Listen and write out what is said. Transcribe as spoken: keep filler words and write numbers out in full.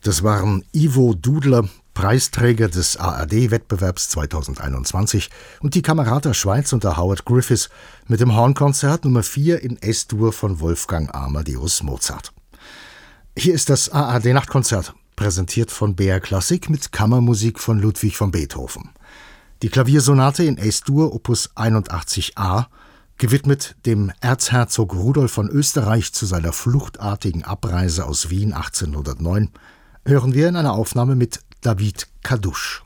Das waren Ivo Dudler, Preisträger des A R D-Wettbewerbs zweitausendeinundzwanzig, und die Camerata Schweiz unter Howard Griffiths mit dem Hornkonzert Nummer vier in S-Dur von Wolfgang Amadeus Mozart. Hier ist das A R D-Nachtkonzert, präsentiert von B R Klassik mit Kammermusik von Ludwig van Beethoven. Die Klaviersonate in S-Dur Opus einundachtzig a, gewidmet dem Erzherzog Rudolf von Österreich zu seiner fluchtartigen Abreise aus Wien achtzehnhundertneun, hören wir in einer Aufnahme mit David Kadusch.